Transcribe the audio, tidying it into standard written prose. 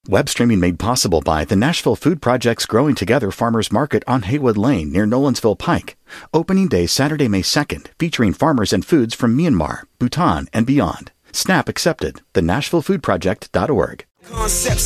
Web streaming made possible by the Nashville Food Project's Growing Together Farmers Market on Haywood Lane near Nolensville Pike. Opening day Saturday, May 2nd, featuring farmers and foods from Myanmar, Bhutan, and beyond. SNAP accepted. The NashvilleFoodProject.org. Concepts